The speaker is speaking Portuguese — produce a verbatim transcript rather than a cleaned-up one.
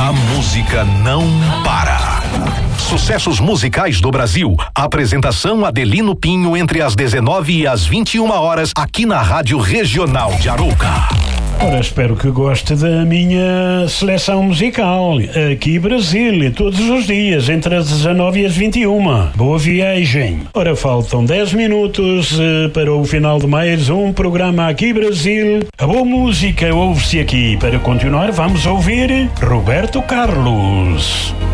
A música não para. Sucessos musicais do Brasil. Apresentação Adelino Pinho entre as dezenove e as vinte e uma horas aqui na Rádio Regional de Arouca. Ora, espero que goste da minha seleção musical. Aqui Brasil, todos os dias, entre as dezenove e as vinte e uma. Boa viagem. Ora, faltam dez minutos uh, para o final de mais um programa Aqui Brasil. A boa música ouve-se aqui. Para continuar, vamos ouvir Roberto Carlos.